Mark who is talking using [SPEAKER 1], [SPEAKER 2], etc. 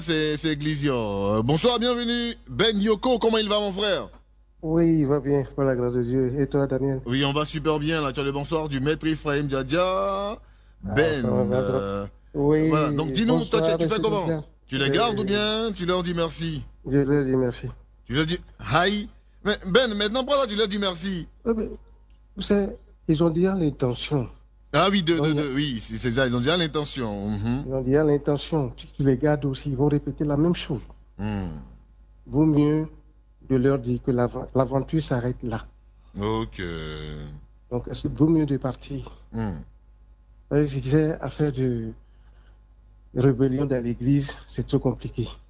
[SPEAKER 1] C'est Glisio. Bonsoir, bienvenue. Ben Yoko, comment il va mon frère?
[SPEAKER 2] Oui, il va bien, par la grâce de Dieu. Et toi, Daniel?
[SPEAKER 1] Oui, on va super bien là. Tu as le bonsoir du maître Ephraim Diadia.
[SPEAKER 2] Ah, ça
[SPEAKER 1] Ben,
[SPEAKER 2] va trop.
[SPEAKER 1] voilà. Donc
[SPEAKER 2] Oui,
[SPEAKER 1] dis-nous, toi
[SPEAKER 2] bonsoir,
[SPEAKER 1] tu fais
[SPEAKER 2] monsieur
[SPEAKER 1] comment?
[SPEAKER 2] Didier.
[SPEAKER 1] Tu les gardes ou bien tu leur dis merci?
[SPEAKER 2] Je leur dis merci.
[SPEAKER 1] Tu leur dis hi. Mais Ben, maintenant pourquoi tu leur dis merci?
[SPEAKER 2] Mais, vous savez, ils ont déjà l'intention.
[SPEAKER 1] Ah oui,
[SPEAKER 2] Donc,
[SPEAKER 1] oui, c'est ça, ils ont déjà l'intention. Mhm.
[SPEAKER 2] ils ont déjà l'intention. Si tu les gardes aussi, ils vont répéter la même chose.
[SPEAKER 1] Hmm.
[SPEAKER 2] Vaut mieux de leur dire que l'aventure s'arrête là.
[SPEAKER 1] Ok.
[SPEAKER 2] Donc, il vaut mieux de partir.
[SPEAKER 1] Hmm.
[SPEAKER 2] Je disais, affaire de rébellion dans l'église, c'est trop compliqué.